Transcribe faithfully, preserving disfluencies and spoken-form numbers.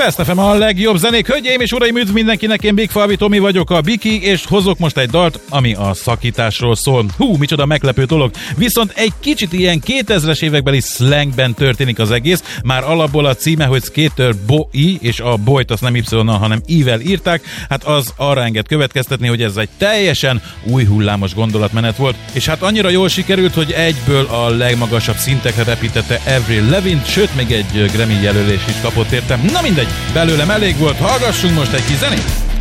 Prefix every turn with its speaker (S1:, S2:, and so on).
S1: Best ef em a legjobb zenék. Hölgyeim és uraim, üdv mindenkinek, én Big Falvi Tomi vagyok, a Biki, és hozok most egy dalt, ami a szakításról szól. Hú, micsoda meglepő dolog. Viszont egy kicsit ilyen kétezres évekbeli slangben történik az egész. Már alapból a címe, hogy Skater Boy, és a boyt azt nem Y-nal, hanem I-vel írták. Hát az arra enged következtetni, hogy ez egy teljesen új hullámos gondolatmenet volt. És hát annyira jól sikerült, hogy egyből a legmagasabb szintekre repítette Avril Lavigne, sőt még egy Grammy jelölés is kapott érte. Na mindegy, belőlem elég volt, hallgassunk most egy kis zenét!